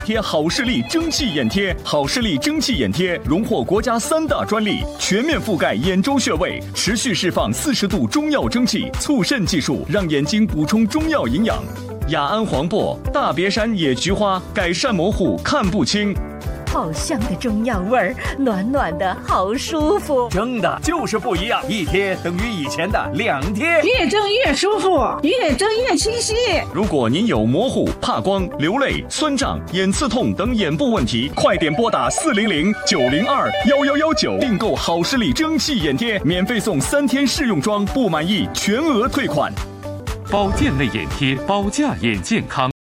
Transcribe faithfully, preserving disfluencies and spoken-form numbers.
贴好视力蒸汽眼贴，好视力蒸汽眼贴荣获国家三大专利，全面覆盖眼周穴位，持续释放四十度中药蒸汽，促渗技术让眼睛补充中药营养。雅安黄柏、大别山野菊花改善模糊看不清。 好香的中药味儿，暖暖的好舒服。 蒸的就是不一样，一贴等于以前的两贴， 越蒸越舒服，越蒸越清晰。 如果您有模糊、怕光、流泪、酸胀、眼刺痛等眼部问题，快点拨打四零零九零二幺幺幺九订购好视力蒸汽眼贴，免费送三天试用装，不满意全额退款。 保健类眼贴，保驾眼健康。